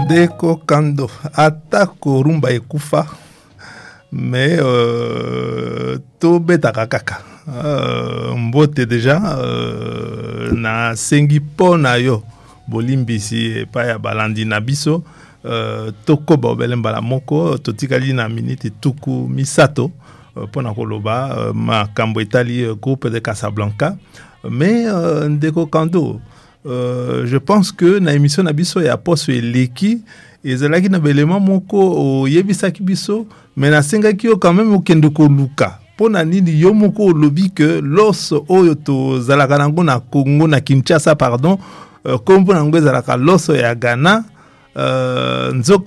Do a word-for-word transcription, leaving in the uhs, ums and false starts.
Ndeko Kando atako rumba ekufa mais euh, to betaka kaka euh, mbote déjà euh, na sengi pona yo bolimbisi pa ya balandi na biso euh, toko ba belembala moko totikali na minute tuku misato euh, pona koloba euh, makambo etali euh, groupe de Casablanca mais euh, Ndeko Kando Euh, je pense que na émission na biso ya poso eleki ezalaki na belema moko oyebisaki biso mais na sengaki yo quand même okende ko luka pona nini yo moko olobi que loso oyo to zalaka nango na Congo na Kinshasa pardon euh, kombo nango ezalaka loso ya Ghana euh, nzoka